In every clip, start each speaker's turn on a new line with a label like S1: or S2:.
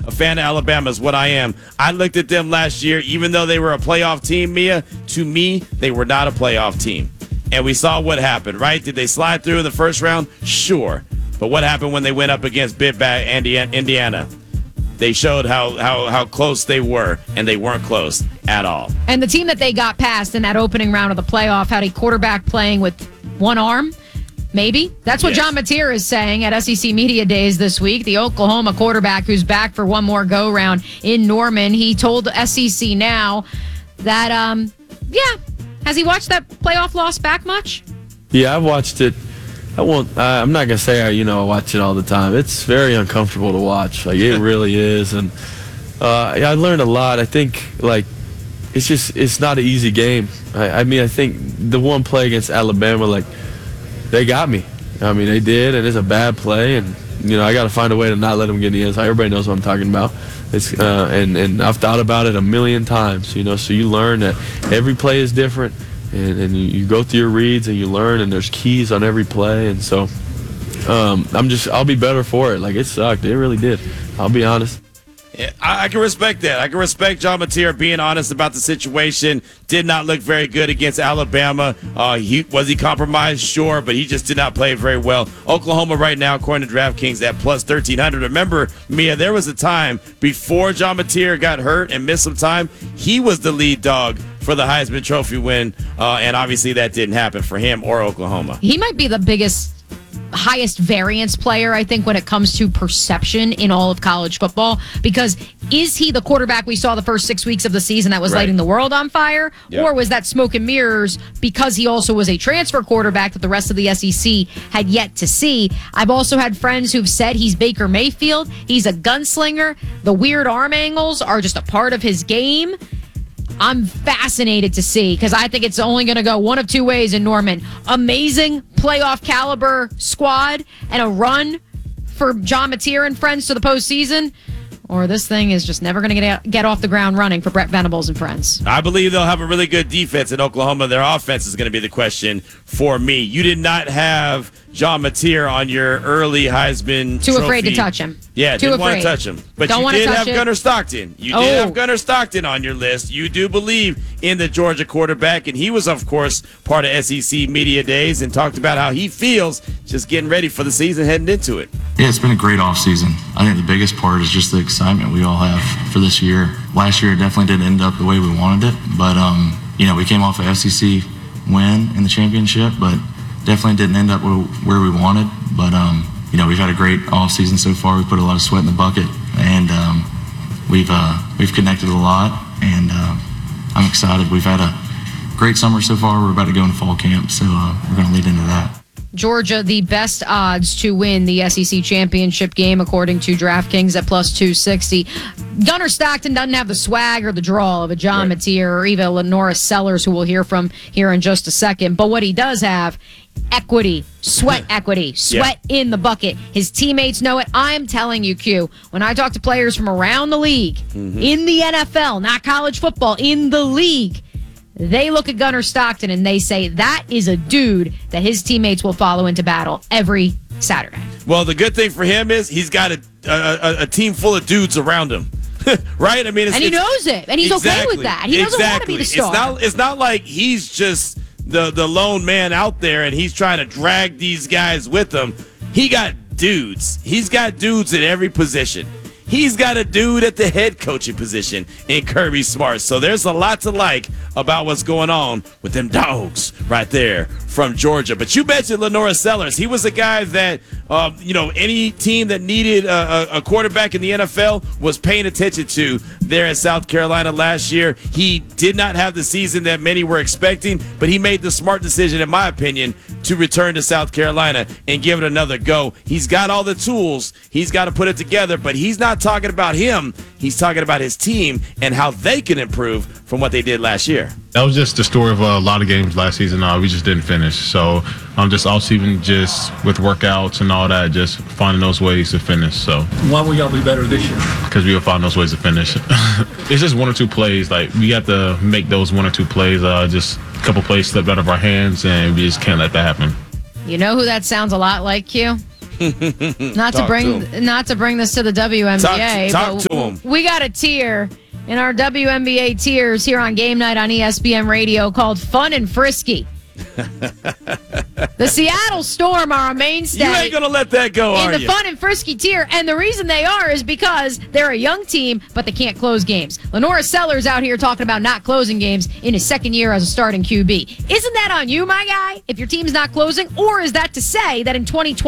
S1: a fan of Alabama is what I am. I looked at them last year, even though they were a playoff team, Mia, to me, they were not a playoff team. And we saw what happened, right? Did they slide through in the first round? Sure. But what happened when they went up against Big Bad Indiana? They showed how close they were, and they weren't close at all.
S2: And the team that they got past in that opening round of the playoff had a quarterback playing with one arm, maybe. That's what John Mateer is saying at SEC Media Days this week. The Oklahoma quarterback who's back for one more go-round in Norman. He told SEC Now that, has he watched that playoff loss back much?
S3: Yeah, I've watched it. I'm not gonna say I watch it all the time. It's very uncomfortable to watch. Like it really is, and I learned a lot. I think it's not an easy game. I think the one play against Alabama, they got me. I mean, they did, and it's a bad play, and I got to find a way to not let them get in the end zone. Everybody knows what I'm talking about. It's and I've thought about it a million times. So you learn that every play is different. And you go through your reads and you learn, and there's keys on every play, and so I'll be better for it. It sucked, it really did. I'll be honest.
S1: Yeah, I can respect that. I can respect John Mateer being honest about the situation. Did not look very good against Alabama. Was he compromised? Sure, but he just did not play very well. Oklahoma right now, according to DraftKings, at plus 1,300. Remember, Mia, there was a time before John Mateer got hurt and missed some time, he was the lead dog for the Heisman Trophy win, and obviously that didn't happen for him or Oklahoma.
S2: He might be the highest variance player, I think, when it comes to perception in all of college football, because is he the quarterback we saw the first 6 weeks of the season that was lighting the world on fire, or was that smoke and mirrors because he also was a transfer quarterback that the rest of the SEC had yet to see? I've also had friends who've said he's Baker Mayfield, he's a gunslinger, the weird arm angles are just a part of his game. I'm fascinated to see, because I think it's only going to go one of two ways in Norman. Amazing playoff caliber squad and a run for John Mateer and friends to the postseason, or this thing is just never going to get off the ground running for Brett Venables and friends.
S1: I believe they'll have a really good defense in Oklahoma. Their offense is going to be the question for me. You did not have John Mateer on your early Heisman
S2: Too
S1: trophy.
S2: afraid to touch him.
S1: Yeah, didn't want to touch him. But you did have Gunnar Stockton. You did have Gunnar Stockton on your list. You do believe in the Georgia quarterback, and he was, of course, part of SEC Media Days and talked about how he feels just getting ready for the season, heading into it.
S4: Yeah, it's been a great offseason. I think the biggest part is just the excitement we all have for this year. Last year, it definitely didn't end up the way we wanted it, but, we came off a SEC win in the championship, but definitely didn't end up where we wanted. But, we've had a great offseason so far. We put a lot of sweat in the bucket, and we've connected a lot, and I'm excited. We've had a great summer so far. We're about to go into fall camp, so we're going to lead into that.
S2: Georgia, the best odds to win the SEC championship game, according to DraftKings, at plus 260. Gunnar Stockton doesn't have the swag or the drawl of a John Mateer or even Lenora Sellers, who we'll hear from here in just a second. But what he does have, equity, sweat in the bucket. His teammates know it. I'm telling you, Q, when I talk to players from around the league, in the NFL, not college football, in the league, they look at Gunnar Stockton and they say that is a dude that his teammates will follow into battle every Saturday.
S1: Well, the good thing for him is he's got a team full of dudes around him. Right? I mean,
S2: he knows it, and he's okay with that. He doesn't want to be the star.
S1: It's not like he's just the lone man out there and he's trying to drag these guys with him. He got dudes. He's got dudes at every position. He's got a dude at the head coaching position in Kirby Smart. So there's a lot to like about what's going on with them dogs right there from Georgia. But you mentioned Lenora Sellers. He was a guy that, any team that needed a quarterback in the NFL was paying attention to there in South Carolina last year. He did not have the season that many were expecting, but he made the smart decision, in my opinion, to return to South Carolina and give it another go. He's got all the tools. He's got to put it together, but he's not talking about him. He's talking about his team and how they can improve from what they did last year.
S5: That was just the story of a lot of games last season. We just didn't finish. So I'm just all season, just with workouts and all that, just finding those ways to finish. So
S6: why will y'all be better this year?
S5: Because we will find those ways to finish. It's just one or two plays. We have to make those one or two plays. Just a couple plays slipped out of our hands, and we just can't let that happen.
S2: You know who that sounds a lot like, Q? Not to bring this to the WNBA.
S1: Talk to him.
S2: We got a tier in our WNBA tiers here on Game Night on ESPN Radio called Fun and Frisky. The Seattle Storm are a mainstay.
S1: You ain't gonna let that go,
S2: in
S1: are
S2: the
S1: you?
S2: Fun and Frisky tier, and the reason they are is because they're a young team, but they can't close games. Lenora Sellers out here talking about not closing games in his second year as a starting QB. Isn't that on you, my guy, if your team's not closing? Or is that to say that in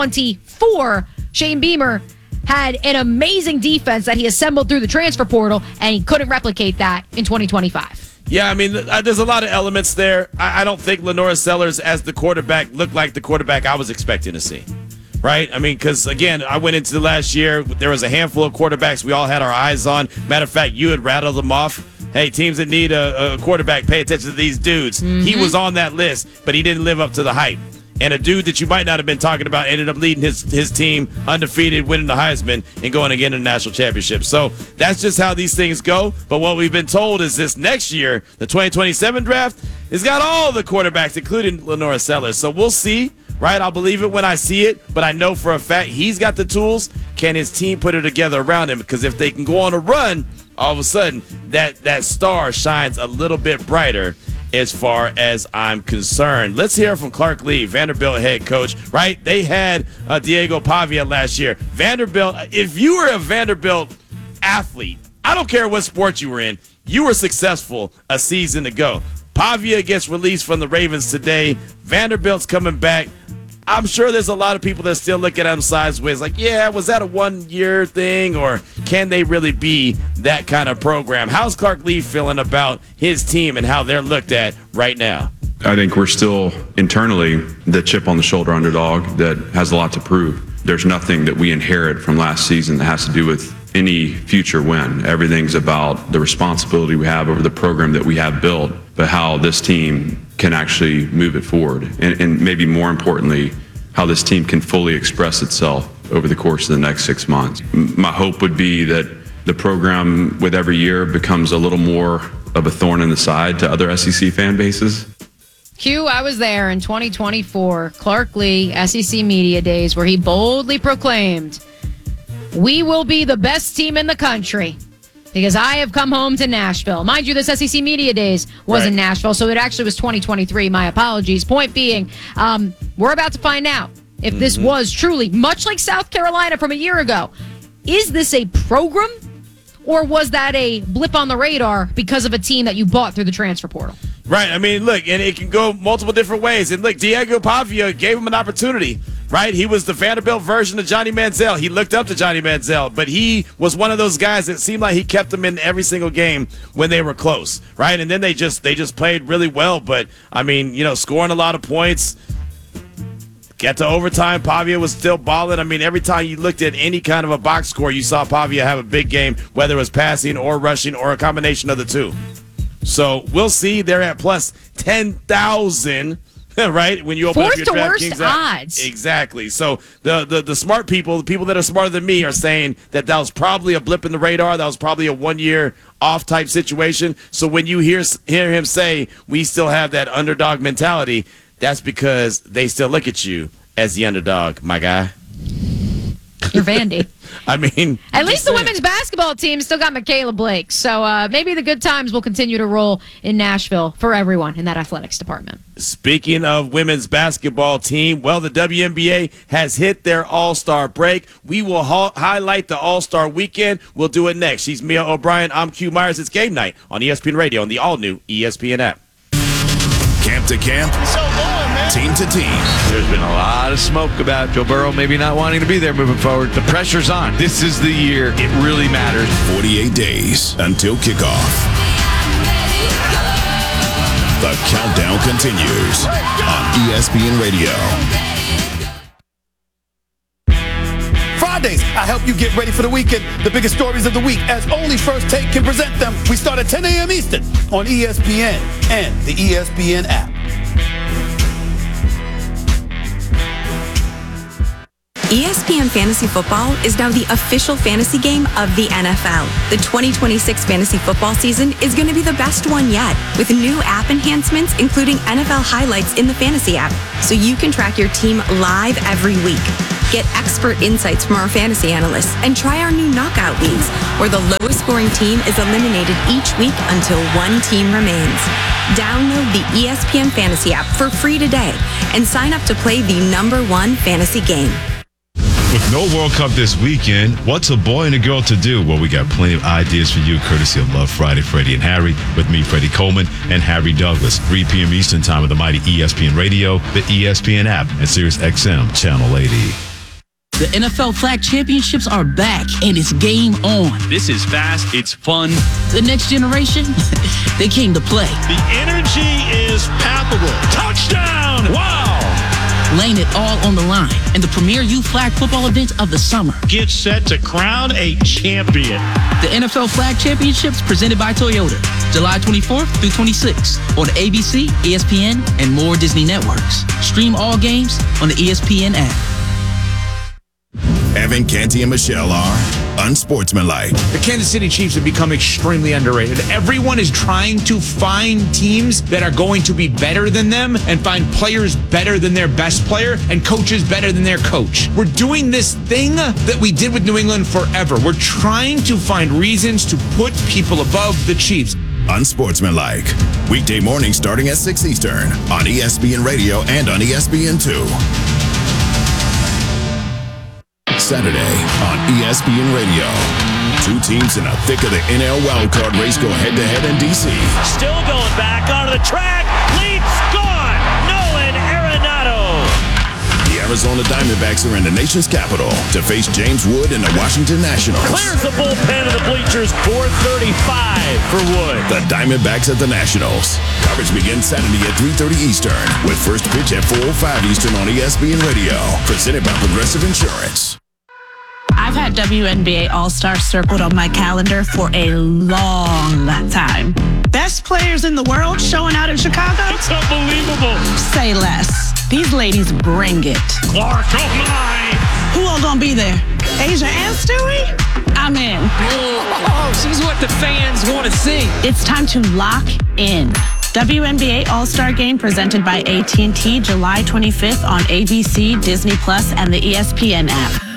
S2: 2024, Shane Beamer had an amazing defense that he assembled through the transfer portal, and he couldn't replicate that in 2025?
S1: Yeah, I mean, there's a lot of elements there. I don't think Lenora Sellers as the quarterback looked like the quarterback I was expecting to see, right? I mean, because, again, I went into the last year, there was a handful of quarterbacks we all had our eyes on. Matter of fact, you had rattled them off. Hey, teams that need a quarterback, pay attention to these dudes. Mm-hmm. He was on that list, but he didn't live up to the hype. And a dude that you might not have been talking about ended up leading his team undefeated, winning the Heisman, and going again to the national championship. So that's just how these things go. But what we've been told is this next year, the 2027 draft, has got all the quarterbacks, including Lenora Sellers. So we'll see, right? I'll believe it when I see it. But I know for a fact he's got the tools. Can his team put it together around him? Because if they can go on a run, all of a sudden that star shines a little bit brighter as far as I'm concerned. Let's hear from Clark Lee, Vanderbilt head coach, right? They had Diego Pavia last year. Vanderbilt, if you were a Vanderbilt athlete, I don't care what sport you were in, you were successful a season ago. Pavia gets released from the Ravens today. Vanderbilt's coming back. I'm sure there's a lot of people that still look at them sideways like, yeah, was that a one-year thing, or can they really be that kind of program? How's Clark Lee feeling about his team and how they're looked at right now?
S6: I think we're still internally the chip on the shoulder underdog that has a lot to prove. There's nothing that we inherit from last season that has to do with any future win. Everything's about the responsibility we have over the program that we have built, but how this team can actually move it forward. And maybe more importantly, how this team can fully express itself over the course of the next 6 months. My hope would be that the program with every year becomes a little more of a thorn in the side to other SEC fan bases.
S2: Q, I was there in 2024, Clark Lee, SEC Media Days, where he boldly proclaimed, "We will be the best team in the country because I have come home to Nashville." Mind you, this SEC Media Days was in Nashville, so it actually was 2023. My apologies. Point being, we're about to find out if this was truly, much like South Carolina from a year ago, is this a program or was that a blip on the radar because of a team that you bought through the transfer portal?
S1: Right. I mean, look, and it can go multiple different ways. And look, Diego Pavia gave him an opportunity, right? He was the Vanderbilt version of Johnny Manziel. He looked up to Johnny Manziel, but he was one of those guys that seemed like he kept them in every single game when they were close, right? And then they just played really well. But, I mean, scoring a lot of points. Get to overtime, Pavia was still balling. I mean, every time you looked at any kind of a box score, you saw Pavia have a big game, whether it was passing or rushing or a combination of the two. So we'll see. They're at plus 10,000, right? When you open up your DraftKings app.
S2: Odds.
S1: Exactly. So the smart people, the people that are smarter than me, are saying that was probably a blip in the radar. That was probably a 1 year off type situation. So when you hear him say we still have that underdog mentality, that's because they still look at you as the underdog, my guy.
S2: You're Vandy.
S1: I mean,
S2: at least the women's basketball team still got Michaela Blake. So maybe the good times will continue to roll in Nashville for everyone in that athletics department.
S1: Speaking of women's basketball team, well, the WNBA has hit their All-Star break. We will highlight the All-Star weekend. We'll do it next. She's Mia O'Brien. I'm Q Myers. It's Game Night on ESPN Radio and the all-new ESPN app.
S7: Camp to camp, team to team.
S8: There's been a lot of smoke about Joe Burrow maybe not wanting to be there moving forward. The pressure's on. This is the year it really matters.
S7: 48 days until kickoff. The countdown continues on ESPN Radio.
S9: Fridays, I help you get ready for the weekend. The biggest stories of the week, as only First Take can present them. We start at 10 a.m. Eastern on ESPN and the ESPN app.
S10: ESPN ESPN Fantasy Football is now the official fantasy game of the NFL. The 2026 fantasy football season is going to be the best one yet, with new app enhancements, including NFL highlights in the fantasy app, so you can track your team live every week. Get expert insights from our fantasy analysts and try our new knockout leagues, where the lowest scoring team is eliminated each week until one team remains. Download the ESPN Fantasy app for free today and sign up to play the #1 fantasy game.
S11: With no World Cup this weekend, what's a boy and a girl to do? Well, we got plenty of ideas for you, courtesy of Love Friday, Freddie and Harry, with me, Freddie Coleman, and Harry Douglas. 3 p.m. Eastern Time with the mighty ESPN Radio, the ESPN app, and Sirius XM Channel 80.
S12: The NFL Flag Championships are back, and it's game on. This is fast. It's fun. The next generation, they came to play.
S13: The energy is palpable. Touchdown! Wow!
S12: Laying it all on the line in the premier youth flag football event of the summer.
S13: Get set to crown a champion.
S12: The NFL Flag Championships presented by Toyota, July 24th through 26th on ABC, ESPN, and more Disney networks. Stream all games on the ESPN app.
S7: Evan, Canty, and Michelle are unsportsmanlike.
S14: The Kansas City Chiefs have become extremely underrated. Everyone is trying to find teams that are going to be better than them and find players better than their best player and coaches better than their coach. We're doing this thing that we did with New England forever. We're trying to find reasons to put people above the Chiefs.
S7: Unsportsmanlike. Weekday morning starting at 6 Eastern on ESPN Radio and on ESPN2. Saturday on ESPN Radio. 2 teams in the thick of the NL wildcard race go head-to-head in D.C.
S13: Still going back onto the track. Lead's gone. Nolan Arenado.
S7: The Arizona Diamondbacks are in the nation's capital to face James Wood and the Washington Nationals.
S13: Clears the bullpen of the bleachers. 4:35 for Wood.
S7: The Diamondbacks at the Nationals. Coverage begins Saturday at 3:30 Eastern with first pitch at 4:05 Eastern on ESPN Radio. Presented by Progressive Insurance.
S15: I've had WNBA All-Star circled on my calendar for a long time. Best players in the world showing out in Chicago?
S13: It's unbelievable.
S15: Say less. These ladies bring it.
S13: Clark, oh my!
S15: Who all gonna be there? Asia and Stewie? I'm in.
S12: Oh, she's what the fans want to see.
S15: It's time to lock in. WNBA All-Star Game presented by AT&T July 25th on ABC, Disney Plus, and the ESPN app.